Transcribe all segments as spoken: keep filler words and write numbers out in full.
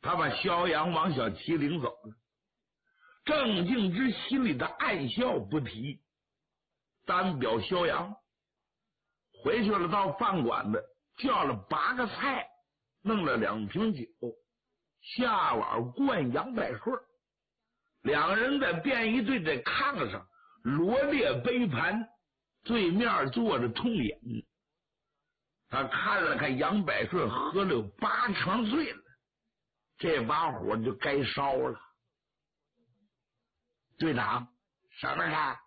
他把萧阳、王小七领走了。郑敬之心里的暗笑不提，单表萧阳回去了，到饭馆子叫了八个菜，弄了两瓶酒，下碗灌杨百顺。两个人在便衣队在炕上罗列杯盘，对面坐着通眼。他看了看杨百顺，喝了有八成醉了，这把火就该烧了。队长，什么事？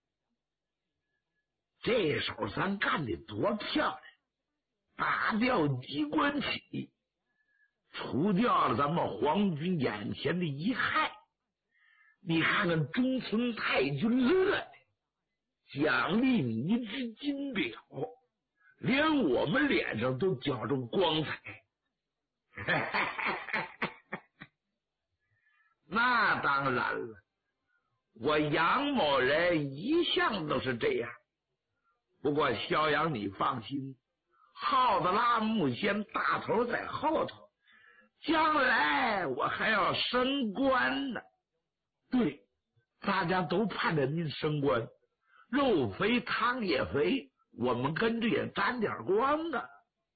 这手咱干的多漂亮，打掉机关起，除掉了咱们皇军眼前的一害。你看看中村太君乐的，奖励你一只金表，连我们脸上都搅着光彩。那当然了，我杨某人一向都是这样。不过萧阳你放心，耗子拉木仙，大头在后头，将来我还要升官呢。对，大家都盼着您升官，肉肥汤也肥，我们跟着也沾点光啊。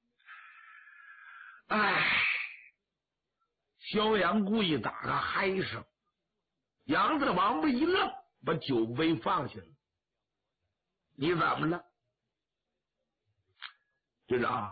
哎，萧阳故意打个嗨声，杨子王八一愣，把酒杯放下了。你怎么了，队长？